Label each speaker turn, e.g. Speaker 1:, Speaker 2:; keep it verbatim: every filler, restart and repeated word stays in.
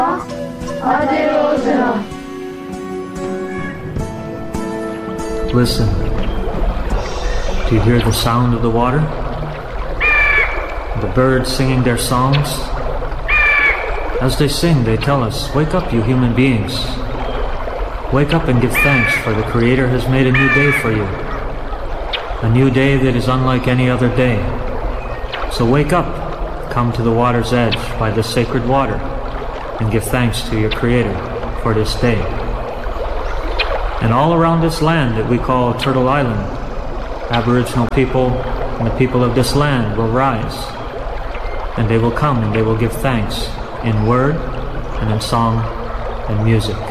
Speaker 1: Listen. Do you hear the sound of the water? The birds singing their songs? As they sing, they tell us, wake up, you human beings. Wake up and give thanks, for the Creator has made a new day for you. A new day that is unlike any other day. So wake up, come to the water's edge by the sacred water, and give thanks to your Creator for this day. And all around this land that we call Turtle Island, Aboriginal people and the people of this land will rise, and they will come and they will give thanks in word and in song and music.